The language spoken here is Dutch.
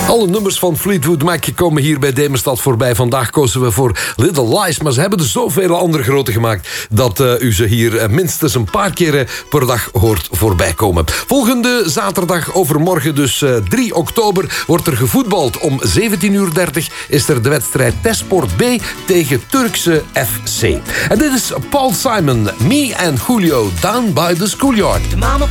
Alle nummers van Fleetwood Mac komen hier bij Demenstad voorbij. Vandaag kozen we voor Little Lies, maar ze hebben er zoveel andere grote gemaakt dat u ze hier minstens een paar keer per dag hoort voorbij komen. Volgende zaterdag, overmorgen dus 3 oktober, wordt er gevoetbald. Om 17:30 is er de wedstrijd Tesport B tegen Turkse FC. En dit is Paul Simon, Me and Julio, Down by the Schoolyard.